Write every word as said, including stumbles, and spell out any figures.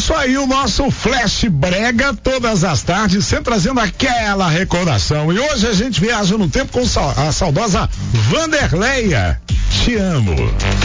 isso aí, o nosso Flash Brega todas as tardes, sempre trazendo aquela recordação. E hoje a gente viaja no tempo com a saudosa Vanderleia. Te amo.